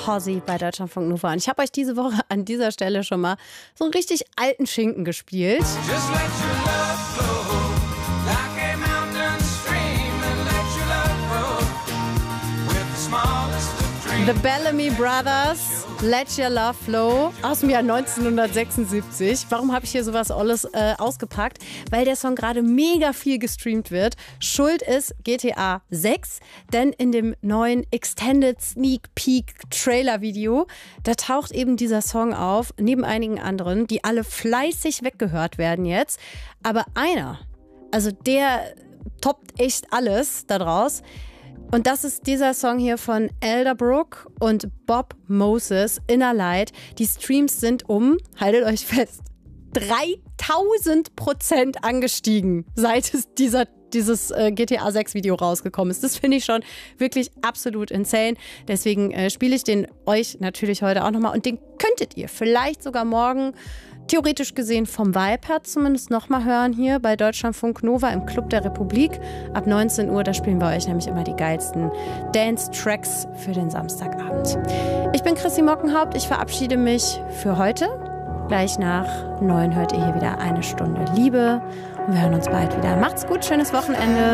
Hozzy bei Deutschlandfunk Nova. Und ich habe euch diese Woche an dieser Stelle schon mal so einen richtig alten Schinken gespielt. Just let your love flow like a mountain stream and let your love grow with the smallest of dreams. The Bellamy Brothers, Let Your Love Flow aus dem Jahr 1976. Warum habe ich hier sowas Olles ausgepackt? Weil der Song gerade mega viel gestreamt wird. Schuld ist GTA 6, denn in dem neuen Extended Sneak Peek Trailer Video, da taucht eben dieser Song auf, neben einigen anderen, die alle fleißig weggehört werden jetzt. Aber einer, also der toppt echt alles da draus. Und das ist dieser Song hier von Elderbrook und Bob Moses, Inner Light. Die Streams sind haltet euch fest, 3000% angestiegen, seit es dieses GTA 6 Video rausgekommen ist. Das finde ich schon wirklich absolut insane. Deswegen spiele ich den euch natürlich heute auch nochmal. Und den könntet ihr vielleicht sogar morgen theoretisch gesehen vom Vibe her zumindest nochmal hören hier bei Deutschlandfunk Nova im Club der Republik. Ab 19 Uhr, da spielen wir euch nämlich immer die geilsten Dance-Tracks für den Samstagabend. Ich bin Chrissy Mockenhaupt, ich verabschiede mich für heute. Gleich nach 9 hört ihr hier wieder eine Stunde Liebe und wir hören uns bald wieder. Macht's gut, schönes Wochenende.